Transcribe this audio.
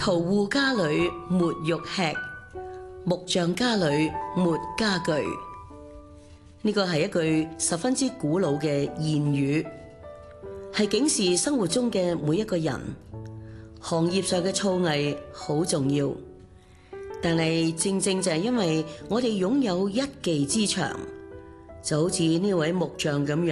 屠戶家裏沒肉吃，木匠家裏沒家具。呢個係一句十分之古老嘅諺語，係警示生活中嘅每一個人。行業上嘅造詣好重要，但係正正就係因為我哋擁有一技之長，就好似呢位木匠咁樣。